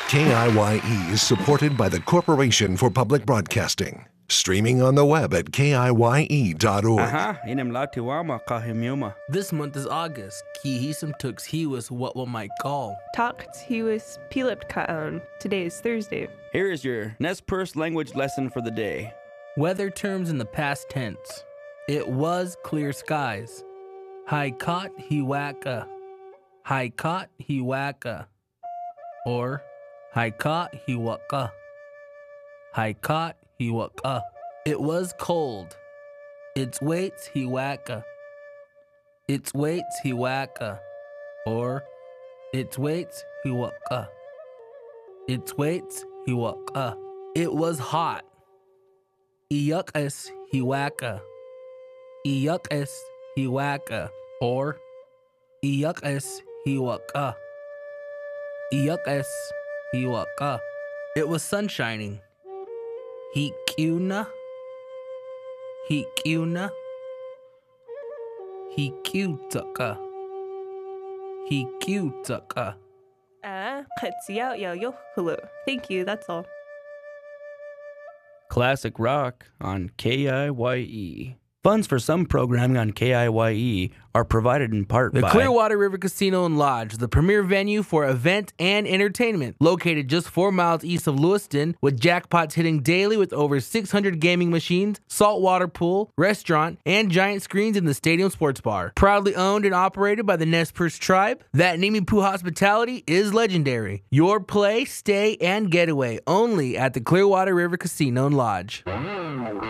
KIYE is supported by the Corporation for Public Broadcasting. Streaming on the web at KIYE.org. This month is August. Kihisam Tux Hiwas what one might call. Talked he was Pilip Kaan. Today is Thursday. Here is your Nez Perce language lesson for the day. Weather terms in the past tense. It was clear skies. Haikat hiwaka. Haikat hiwaka. Or Haikat hiwaka. Haikat hiwaka. It was cold. Its weights hiwaka. Its weights hiwaka. Or its weights hiwaka. Its weights hiwaka. It was hot. Iyukas hiwaka. Iyukas hiwaka. Or Iyukas hiwaka. Iyukas hiwaka. It was sun shining. Hikiuna. Hikiuna. Hikiutaka. Hikiutaka. Thank you, that's all. Classic rock on KIYE. Funds for some programming on KIYE are provided in part The by Clearwater River Casino and Lodge, the premier venue for event and entertainment, located just 4 miles east of Lewiston, with jackpots hitting daily with over 600 gaming machines, saltwater pool, restaurant, and giant screens in the stadium sports bar. Proudly owned and operated by the Nez Perce tribe, that Nimipu hospitality is legendary. Your play, stay, and getaway only at the Clearwater River Casino and Lodge.